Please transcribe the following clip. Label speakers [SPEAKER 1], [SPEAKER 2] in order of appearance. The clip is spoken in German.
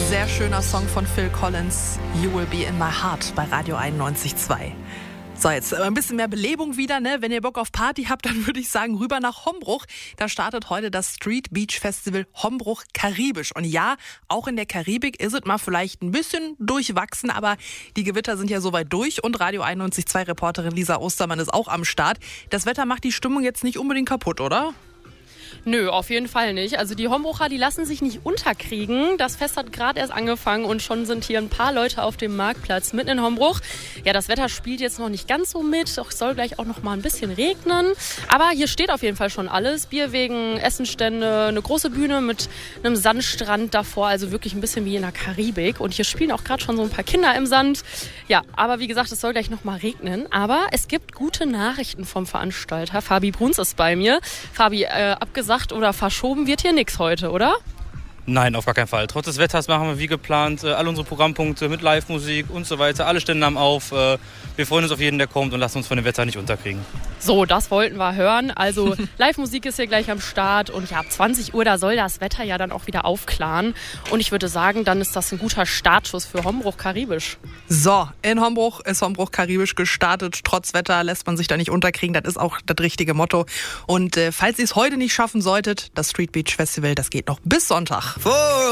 [SPEAKER 1] Sehr schöner Song von Phil Collins, You Will Be in My Heart bei Radio 91.2. So, jetzt ein bisschen mehr Belebung wieder, ne? Wenn ihr Bock auf Party habt, dann würde ich sagen, rüber nach Hombruch. Da startet heute das Street Beach Festival Hombruch Karibisch. Und ja, auch in der Karibik ist es mal vielleicht ein bisschen durchwachsen, aber die Gewitter sind ja soweit durch und Radio 91.2 Reporterin Lisa Ostermann ist auch am Start. Das Wetter macht die Stimmung jetzt nicht unbedingt kaputt, oder?
[SPEAKER 2] Nö, auf jeden Fall nicht. Also die Hombrucher, die lassen sich nicht unterkriegen. Das Fest hat gerade erst angefangen und schon sind hier ein paar Leute auf dem Marktplatz mitten in Hombruch. Ja, das Wetter spielt jetzt noch nicht ganz so mit. Es soll gleich auch noch mal ein bisschen regnen. Aber hier steht auf jeden Fall schon alles. Bierwegen, Essenstände, eine große Bühne mit einem Sandstrand davor. Also wirklich ein bisschen wie in der Karibik. Und hier spielen auch gerade schon so ein paar Kinder im Sand. Ja, aber wie gesagt, es soll gleich noch mal regnen. Aber es gibt gute Nachrichten vom Veranstalter. Fabi Bruns ist bei mir. Fabi, abgesagt oder verschoben wird hier nichts heute, oder?
[SPEAKER 3] Nein, auf gar keinen Fall. Trotz des Wetters machen wir wie geplant alle unsere Programmpunkte mit Live-Musik und so weiter. Alle Stände haben auf. Wir freuen uns auf jeden, der kommt und lassen uns von dem Wetter nicht unterkriegen.
[SPEAKER 2] So, das wollten wir hören. Also Live-Musik ist hier gleich am Start und ja, ab 20 Uhr, da soll das Wetter ja dann auch wieder aufklaren. Und ich würde sagen, dann ist das ein guter Startschuss für Hombruch Karibisch.
[SPEAKER 1] So, in Hombruch ist Hombruch Karibisch gestartet. Trotz Wetter lässt man sich da nicht unterkriegen. Das ist auch das richtige Motto. Und falls ihr es heute nicht schaffen solltet, das Street Beach Festival, das geht noch bis Sonntag.